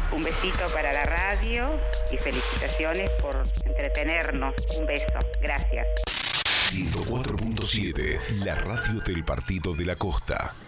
Un besito para la radio y felicitaciones por entretenernos. Un beso. Gracias. 104.7, la radio del Partido de la Costa.